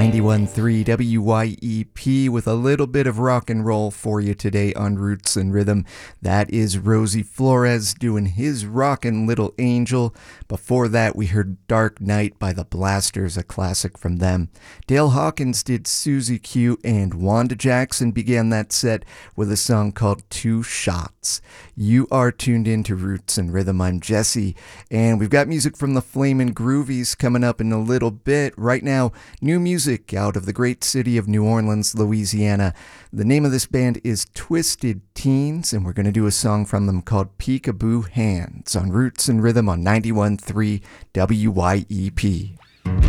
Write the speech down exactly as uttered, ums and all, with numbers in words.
ninety-one point three W Y E P with a little bit of rock and roll for you today on Roots and Rhythm. That is Rosie Flores doing his Rockin' Little Angel. Before that, we heard Dark Night by the Blasters, a classic from them. Dale Hawkins did Susie Q, and Wanda Jackson began that set with a song called Two Shots. You are tuned in to Roots and Rhythm. I'm Jesse, and we've got music from the Flamin' Groovies coming up in a little bit. Right now, new music out of the great city of New Orleans, Louisiana. The name of this band is Twisted Teens, and we're going to do a song from them called Peekaboo Hands on Roots and Rhythm on ninety-one point three W Y E P.